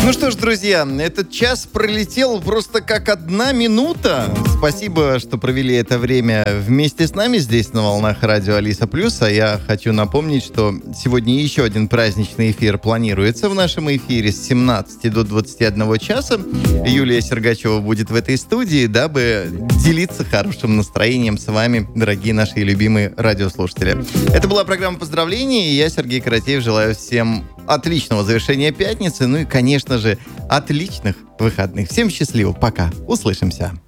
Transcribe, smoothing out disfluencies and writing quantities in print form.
Ну что ж, друзья, этот час пролетел просто как 1 минута. Спасибо, что провели это время вместе с нами здесь на волнах радио Алиса Плюс. А я хочу напомнить, что сегодня еще один праздничный эфир планируется в нашем эфире с 17 до 21 часа. Юлия Сергачева будет в этой студии, дабы делиться хорошим настроением с вами, дорогие наши любимые радиослушатели. Это была программа поздравлений, и я, Сергей Каратеев, желаю всем отличного завершения пятницы, ну и, конечно же, отличных выходных. Всем счастливо, пока, услышимся.